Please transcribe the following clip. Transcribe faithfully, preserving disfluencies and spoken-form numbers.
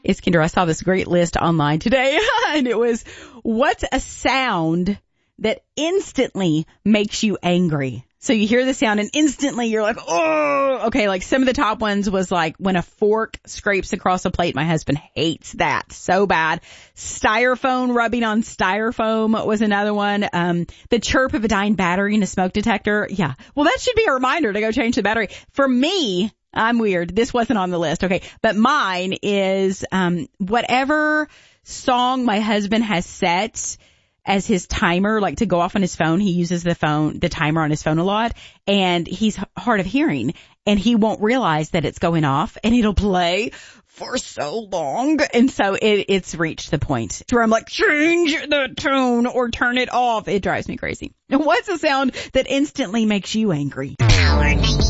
Iskender, I saw this great list online today, and it was, what's a sound that instantly makes you angry? So you hear the sound and instantly you're like, oh, okay. Like some of the top ones was like when a fork scrapes across a plate. My husband hates that so bad. Styrofoam rubbing on styrofoam was another one. Um, the chirp of a dying battery in a smoke detector. Yeah. Well, that should be a reminder to go change the battery. For me, I'm weird. This wasn't on the list. Okay. But mine is, um, whatever song my husband has set as his timer, like to go off on his phone. He uses the phone, the timer on his phone a lot, and he's hard of hearing, and he won't realize that it's going off, and it'll play for so long. And so it, it's reached the point where I'm like, change the tone or turn it off. It drives me crazy. What's a sound that instantly makes you angry?